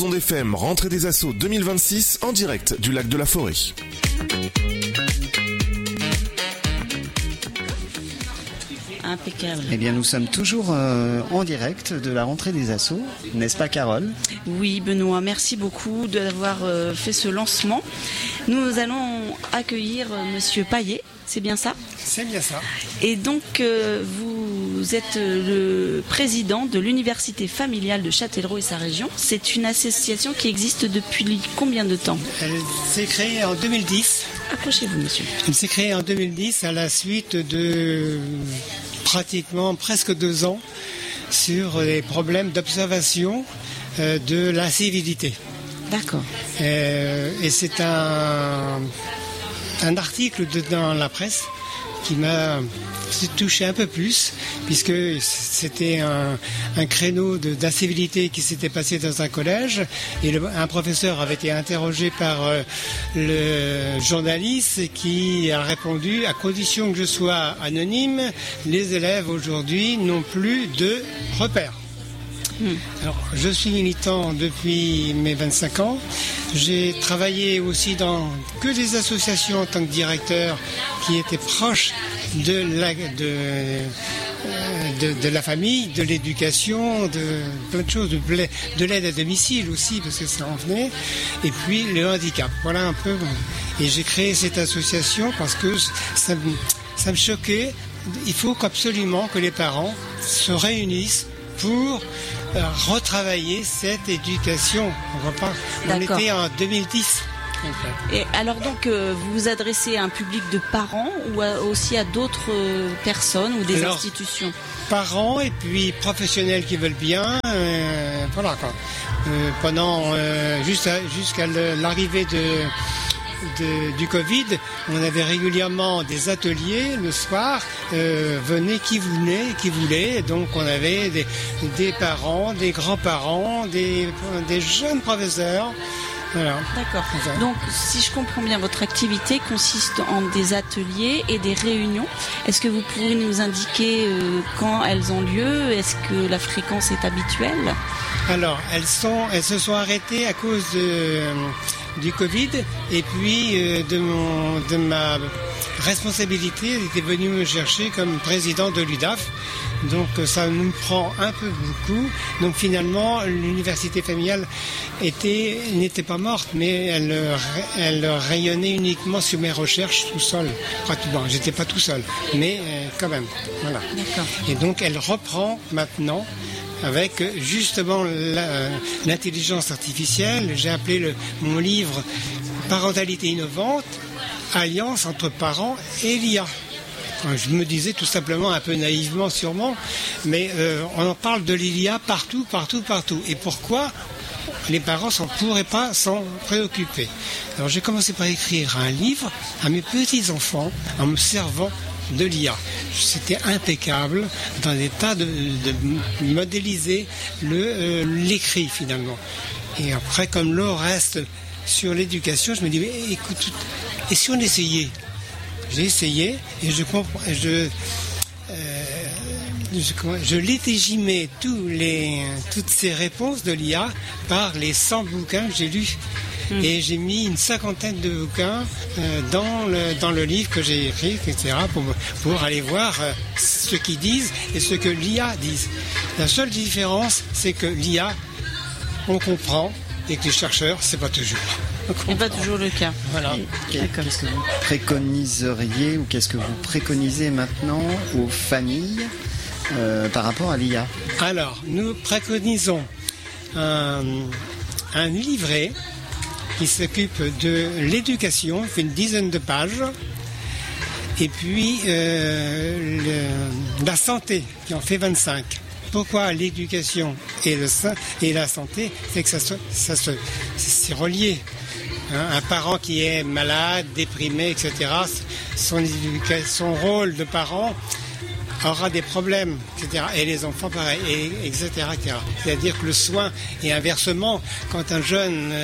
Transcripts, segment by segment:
vos ondes FM, rentrée des Assauts 2026 en direct du lac de la Forêt. Impeccable. Eh bien, nous sommes toujours en direct de la rentrée des Assauts, n'est-ce pas, Carole ? Oui, Benoît, merci beaucoup d'avoir fait ce lancement. Nous allons accueillir Monsieur Paillet, c'est bien ça ? C'est bien ça. Et donc, vous êtes le président de l'Université familiale de Châtellerault et sa région. C'est une association qui existe depuis combien de temps ? Elle s'est créée en 2010. Approchez-vous, monsieur. Elle s'est créée en 2010 à la suite de pratiquement presque 2 ans sur les problèmes d'observation de la civilité. D'accord. Et c'est un article dans la presse qui m'a touché un peu plus, puisque c'était un créneau d'incivilité qui s'était passé dans un collège, et un professeur avait été interrogé par le journaliste qui a répondu: à condition que je sois anonyme, les élèves aujourd'hui n'ont plus de repères. Alors, je suis militant depuis mes 25 ans. J'ai travaillé aussi dans que des associations en tant que directeur qui étaient proches de la famille, de l'éducation, de plein de choses, de l'aide à domicile aussi, parce que ça en venait, et puis le handicap. Voilà un peu. Et j'ai créé cette association parce que ça me choquait. Il faut absolument que les parents se réunissent pour retravailler cette éducation. On était en 2010. Et alors donc, vous vous adressez à un public de parents ou aussi à d'autres personnes ou des institutions ? Parents et puis professionnels qui veulent bien. Voilà quoi. Pendant jusqu'à l'arrivée du Covid, on avait régulièrement des ateliers le soir, venait qui voulait, donc on avait des parents, des grands-parents, des jeunes professeurs. Voilà. D'accord. Donc, si je comprends bien, votre activité consiste en des ateliers et des réunions. Est-ce que vous pourriez nous indiquer quand elles ont lieu ? Est-ce que la fréquence est habituelle ? Alors, elles se sont arrêtées à cause du Covid, et puis de ma responsabilité. Elle était venue me chercher comme président de l'UDAF. Donc ça nous prend un peu beaucoup. Donc finalement, l'université familiale n'était pas morte, mais elle rayonnait uniquement sur mes recherches tout seul. Pratiquement, j'étais pas tout seul, mais quand même. Voilà. D'accord. Et donc elle reprend maintenant avec justement l'intelligence artificielle. J'ai appelé mon livre Parentalité innovante, alliance entre parents et l'IA. Je me disais tout simplement, un peu naïvement sûrement, mais on en parle de l'IA partout. Et pourquoi les parents ne pourraient pas s'en préoccuper? Alors j'ai commencé par écrire un livre à mes petits-enfants en me servant de l'IA. C'était impeccable dans l'état de modéliser l'écrit finalement. Et après, comme le reste sur l'éducation, je me dis, mais, écoute, et si on essayait? J'ai essayé et je légitimais toutes ces réponses de l'IA par les 100 bouquins que j'ai lus. Et j'ai mis une 50aine de bouquins dans le livre que j'ai écrit, etc., pour aller voir ce qu'ils disent et ce que l'IA dit. La seule différence, c'est que l'IA, on comprend, et que les chercheurs, c'est pas toujours. C'est pas toujours le cas. Voilà. Qu'est-ce que vous préconiseriez ou qu'est-ce que vous préconisez maintenant aux familles par rapport à l'IA? Alors, nous préconisons un livret qui s'occupe de l'éducation, fait une dizaine de pages, et puis la santé, qui en fait 25. Pourquoi l'éducation et la santé? C'est que c'est relié. Un parent qui est malade, déprimé, etc., son rôle de parent aura des problèmes, etc. Et les enfants, pareil, etc., etc. C'est-à-dire que le soin, et inversement, quand un jeune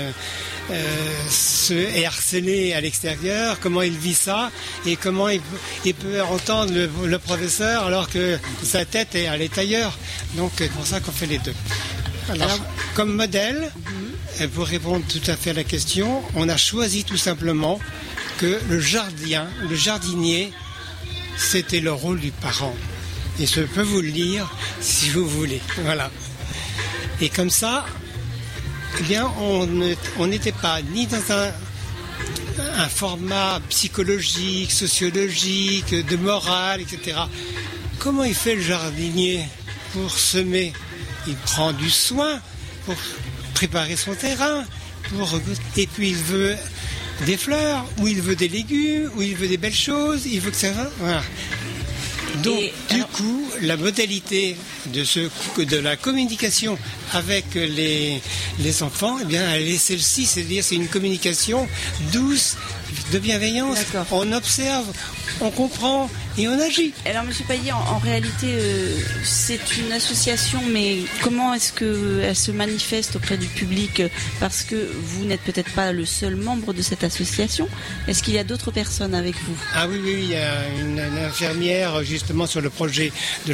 est harcelé à l'extérieur, comment il vit ça, et comment il peut entendre le professeur alors que sa tête elle est ailleurs. Donc c'est pour ça qu'on fait les deux. Alors, comme modèle, pour répondre tout à fait à la question, on a choisi tout simplement que le jardinier, c'était le rôle du parent. Et je peux vous le lire si vous voulez. Voilà. Et comme ça, eh bien, on n'était pas ni dans un format psychologique, sociologique, de morale, etc. Comment il fait le jardinier pour semer? Il prend du soin pour préparer son terrain, et puis il veut des fleurs, ou il veut des légumes, ou il veut des belles choses, il veut que ça va. Voilà. Donc, du coup, la modalité de la communication avec les enfants, eh bien, elle est celle-ci, c'est-à-dire c'est une communication douce, de bienveillance. D'accord. On observe, on comprend et on agit. Alors, Monsieur Paillet, en réalité, c'est une association, mais comment est-ce qu'elle se manifeste auprès du public? Parce que vous n'êtes peut-être pas le seul membre de cette association. Est-ce qu'il y a d'autres personnes avec vous? Ah oui, il y a une infirmière justement sur le projet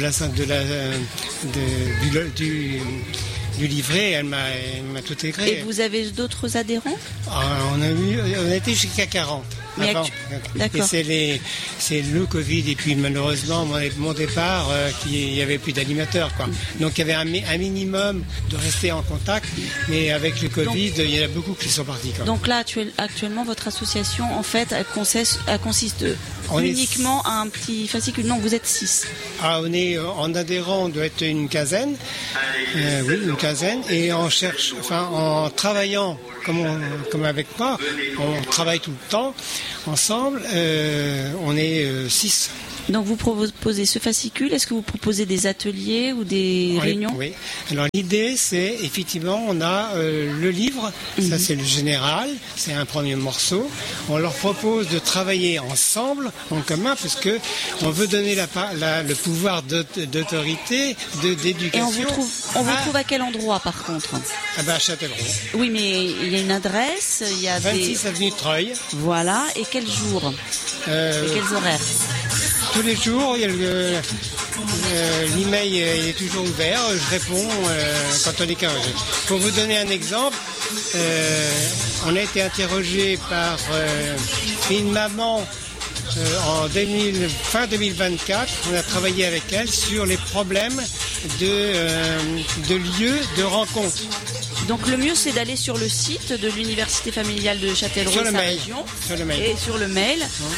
du livret, elle m'a tout écrit. Et vous avez d'autres adhérents? On a été jusqu'à 40. D'accord. Et c'est le Covid et puis malheureusement mon départ il y avait plus d'animateurs quoi. Donc il y avait un minimum de rester en contact, mais avec le Covid il y en a beaucoup qui sont partis quoi. Donc là actuellement votre association en fait elle consiste uniquement à un petit fascicule. Non, vous êtes 6. Ah, on est en adhérents, on doit être une quinzaine. Oui, une quinzaine, et en travaillant comme avec moi, on travaille tout le temps ensemble, on est 6. Donc vous proposez ce fascicule, est-ce que vous proposez des ateliers ou des réunions? Oui, alors l'idée c'est effectivement on a le livre, ça c'est le général, c'est un premier morceau, on leur propose de travailler ensemble, en commun, parce que on veut donner le pouvoir d'autorité, d'éducation. Et on vous trouve à quel endroit par contre? Ah ben à Châtellerault. Oui, mais il y a une adresse, il y a 26 avenue de Treuil. Voilà, et quels jours et quels horaires? Tous les jours, l'email est toujours ouvert, je réponds quand on est 15. Pour vous donner un exemple, on a été interrogé par une maman fin 2024, on a travaillé avec elle sur les problèmes de lieux de rencontre. Donc le mieux c'est d'aller sur le site de l'université familiale de Châtellerault, sur le sa mail. région, sur le mail. Et sur le mail.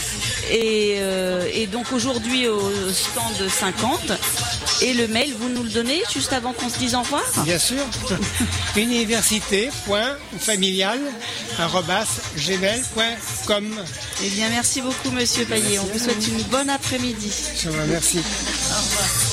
Et donc aujourd'hui au stand 50, et le mail vous nous le donnez juste avant qu'on se dise au revoir? Bien sûr. université.familial@gmail.com. Eh bien merci beaucoup Monsieur Paillet, on vous souhaite une bonne après-midi. Je vous remercie. Au revoir.